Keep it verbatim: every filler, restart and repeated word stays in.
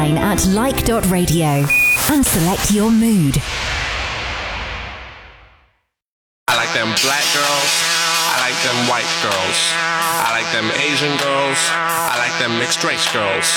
online at like dot radio and select your mood. I like them black girls. I like them white girls. I like them Asian girls. I like them mixed race girls.